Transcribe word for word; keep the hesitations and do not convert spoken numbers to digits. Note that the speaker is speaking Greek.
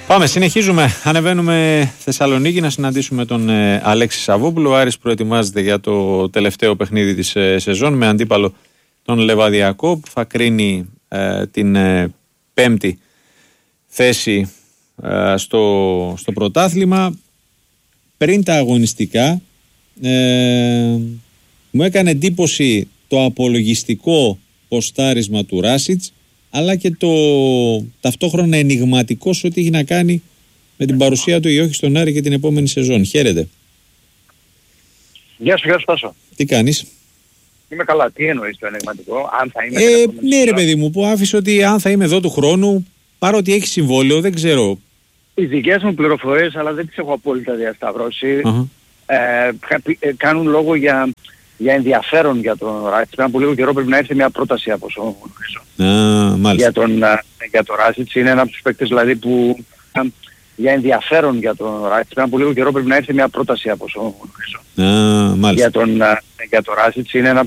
Πάμε, συνεχίζουμε. Ανεβαίνουμε Θεσσαλονίκη να συναντήσουμε τον ε, Αλέξη Σαββόπουλο. Ο Άρης προετοιμάζεται για το τελευταίο παιχνίδι της ε, σεζόν με αντίπαλο τον Λεβαδιακό που θα κρίνει ε, την ε, πέμπτη θέση ε, στο, στο πρωτάθλημα. Πριν τα αγωνιστικά ε, μου έκανε εντύπωση το απολογιστικό ποστάρισμα του Ράσιτς, αλλά και το ταυτόχρονα ενιγματικό σε ό,τι έχει να κάνει με την παρουσία του ή όχι στον Άρη και την επόμενη σεζόν. Χαίρετε. Γεια σου, γεια σου Τάσο. Τι κάνεις? Είμαι καλά. Τι εννοείς το ενιγματικό? Αν θα είμαι... Ε, ναι ρε παιδί μου, που άφησε ότι αν θα είμαι εδώ του χρόνου, παρότι έχει συμβόλαιο, δεν ξέρω. Οι δικές μου πληροφορίες, αλλά δεν τις έχω απόλυτα διασταυρώσει, uh-huh. ε, κάνουν λόγο για, για ενδιαφέρον για τον Ράσιτς. Πριν από λίγο καιρό πρέπει να έρθει μια πρόταση από όσο γνωρίζω. Uh, για τον, για τον Ράσιτς. Είναι ένα από τους παίκτες δηλαδή που... για ενδιαφέρον για τον Ράσιτς. Πριν από λίγο καιρό πρέπει να έρθει μια πρόταση από όσο γνωρίζω. Uh, για τον, για τον Ράσιτς. Είναι ένα